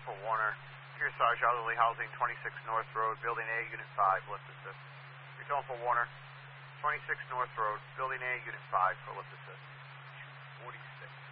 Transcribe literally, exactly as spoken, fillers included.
for Warner. Kearsarge Elderly Housing, twenty-six North Road, Building A, Unit five, lift assist. You're going for Warner. twenty-six North Road, Building A, Unit five, for lift assist. two forty-six.